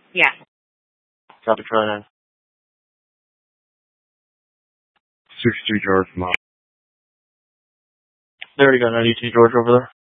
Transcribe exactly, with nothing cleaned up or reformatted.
Yeah. Copy, try nine. sixty-two George, Mom. There you go, ninety-two George over there.